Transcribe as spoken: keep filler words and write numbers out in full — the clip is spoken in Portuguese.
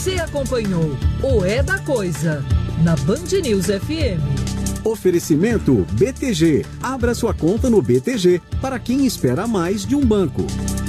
Você acompanhou o É da Coisa na Band News F M. Oferecimento B T G. Abra sua conta no B T G para quem espera mais de um banco.